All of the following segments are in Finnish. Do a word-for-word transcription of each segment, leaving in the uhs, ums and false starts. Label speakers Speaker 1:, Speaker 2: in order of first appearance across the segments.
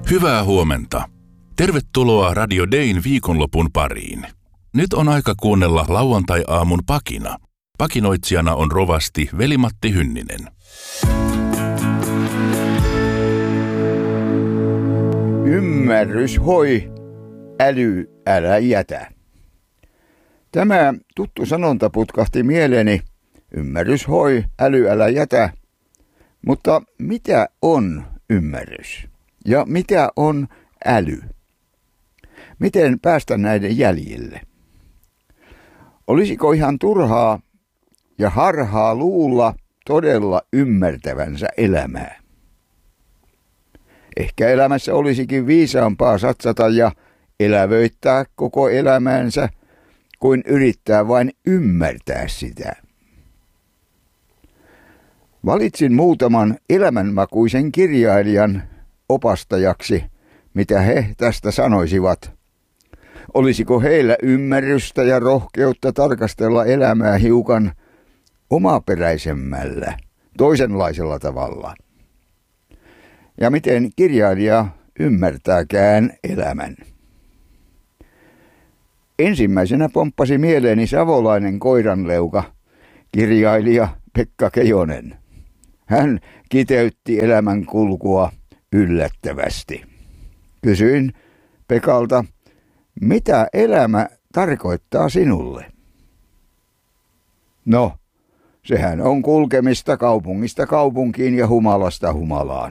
Speaker 1: Hyvää huomenta. Tervetuloa Radio Dayn viikonlopun pariin. Nyt on aika kuunnella lauantai-aamun pakina. Pakinoitsijana on rovasti Veli-Matti Hynninen.
Speaker 2: Ymmärrys hoi, äly älä jätä. Tämä tuttu sanonta putkahti mieleeni. Ymmärrys hoi, äly älä jätä. Mutta mitä on ymmärrys? Ja mitä on äly? Miten päästä näiden jäljille? Olisiko ihan turhaa ja harhaa luulla todella ymmärtävänsä elämää? Ehkä elämässä olisikin viisaampaa satsata ja elävöittää koko elämäänsä, kuin yrittää vain ymmärtää sitä. Valitsin muutaman elämänmakuisen kirjailijan opastajaksi, mitä he tästä sanoisivat. Olisiko heillä ymmärrystä ja rohkeutta tarkastella elämää hiukan omaperäisemmällä, toisenlaisella tavalla? Ja miten kirjailija ymmärtääkään elämän? Ensimmäisenä pomppasi mieleeni savolainen koiranleuka, kirjailija Pekka Kejonen. Hän kiteytti elämän kulkua yllättävästi. Kysyin Pekalta, mitä elämä tarkoittaa sinulle? No, sehän on kulkemista kaupungista kaupunkiin ja humalasta humalaan.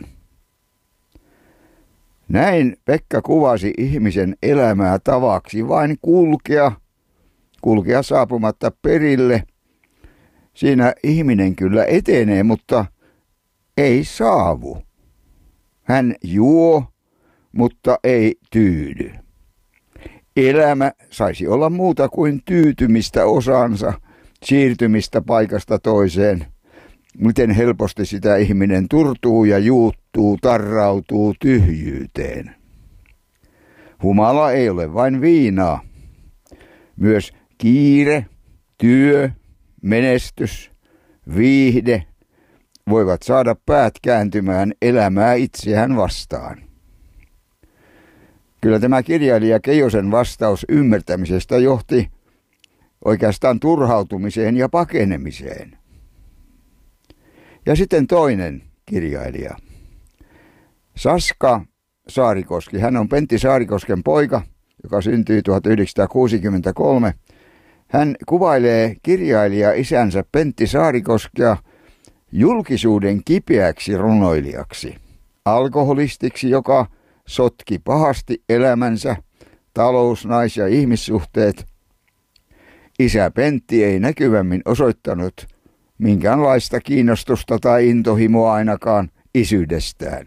Speaker 2: Näin Pekka kuvasi ihmisen elämää tavaksi vain kulkea, kulkea saapumatta perille. Siinä ihminen kyllä etenee, mutta ei saavu. Hän juo, mutta ei tyydy. Elämä saisi olla muuta kuin tyytymistä osaansa, siirtymistä paikasta toiseen. Miten helposti sitä ihminen turtuu ja juuttuu, tarrautuu tyhjyyteen. Humala ei ole vain viinaa. Myös kiire, työ, menestys, viihde voivat saada päät kääntymään elämää itseään vastaan. Kyllä tämä kirjailija Keijosen vastaus ymmärtämisestä johti oikeastaan turhautumiseen ja pakenemiseen. Ja sitten toinen kirjailija, Saska Saarikoski. Hän on Pentti Saarikosken poika, joka syntyi tuhatyhdeksänsataakuusikymmentäkolme. Hän kuvailee kirjailija isänsä Pentti Saarikoskea julkisuuden kipeäksi runoilijaksi, alkoholistiksi, joka sotki pahasti elämänsä, talous-, nais- ja ihmissuhteet. Isä Pentti ei näkyvämmin osoittanut minkäänlaista kiinnostusta tai intohimoa ainakaan isyydestään.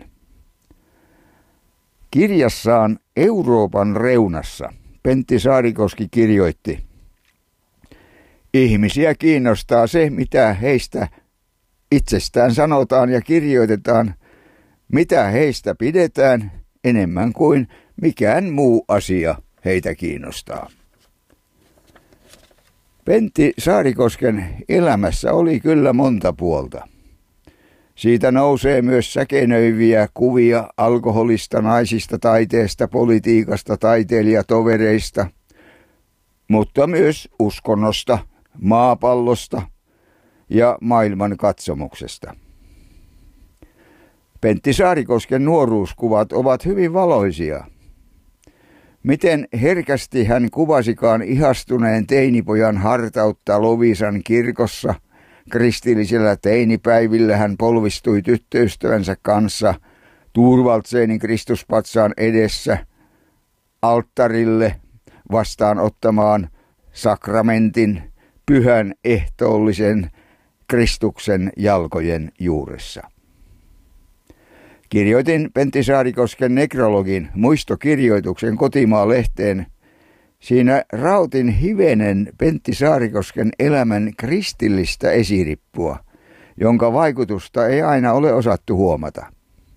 Speaker 2: Kirjassaan Euroopan reunassa Pentti Saarikoski kirjoitti, ihmisiä kiinnostaa se, mitä heistä itsestään sanotaan ja kirjoitetaan, mitä heistä pidetään enemmän kuin mikään muu asia heitä kiinnostaa. Pentti Saarikosken elämässä oli kyllä monta puolta. Siitä nousee myös säkenöiviä kuvia alkoholista, naisista, taiteesta, politiikasta, taiteilijatovereista, mutta myös uskonnosta, maapallosta ja maailman katsomuksesta. Pentti Saarikosken nuoruuskuvat ovat hyvin valoisia. Miten herkästi hän kuvasikaan ihastuneen teinipojan hartautta Loviisan kirkossa, kristillisillä teinipäivillä hän polvistui tyttöystävänsä kanssa Thorvaldsenin Kristuspatsaan edessä alttarille vastaanottamaan sakramentin, pyhän ehtoollisen Kristuksen jalkojen juuressa. Kirjoitin Pentti Saarikosken nekrologin muistokirjoituksen Kotimaa-lehteen. Siinä rautin hivenen Pentti Saarikosken elämän kristillistä esirippua, jonka vaikutusta ei aina ole osattu huomata.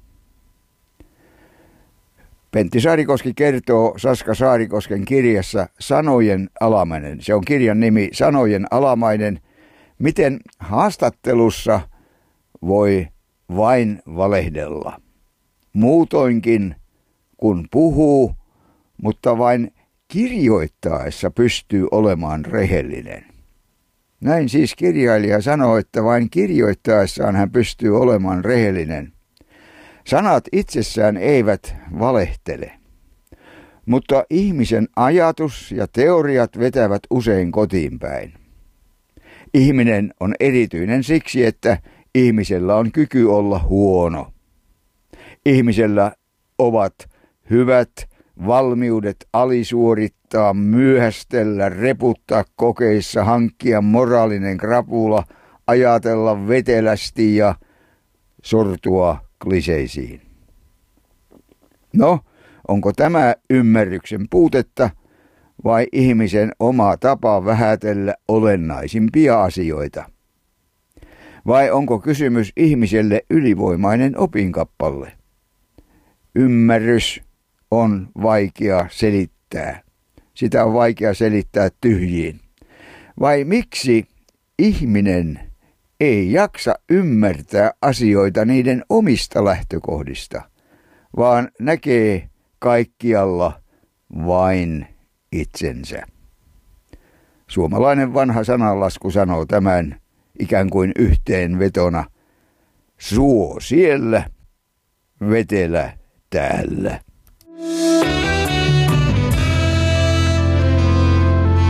Speaker 2: Pentti Saarikoski kertoo Saska Saarikosken kirjassa Sanojen alamainen. Se on kirjan nimi Sanojen alamainen. Miten haastattelussa voi vain valehdella. Muutoinkin kun puhuu, mutta vain kirjoittaessa pystyy olemaan rehellinen. Näin siis kirjailija sanoo, että vain kirjoittaessaan hän pystyy olemaan rehellinen. Sanat itsessään eivät valehtele, mutta ihmisen ajatus ja teoriat vetävät usein kotiin päin. Ihminen on erityinen siksi, että ihmisellä on kyky olla huono. Ihmisellä ovat hyvät valmiudet alisuorittaa, myöhästellä, reputtaa kokeissa, hankkia moraalinen krapula, ajatella vetelästi ja sortua kliseisiin. No, onko tämä ymmärryksen puutetta vai ihmisen oma tapa vähätellä olennaisimpia asioita? Vai onko kysymys ihmiselle ylivoimainen opinkappale? Ymmärrys on vaikea selittää. Sitä on vaikea selittää tyhjiin. Vai miksi ihminen ei jaksa ymmärtää asioita niiden omista lähtökohdista, vaan näkee kaikkialla vain itsensä? Suomalainen vanha sananlasku sanoo tämän ikään kuin yhteenvetona: suo siellä, vetelä täällä.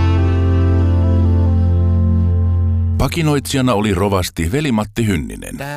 Speaker 1: Pakinoitsijana oli rovasti Veli-Matti Hynninen.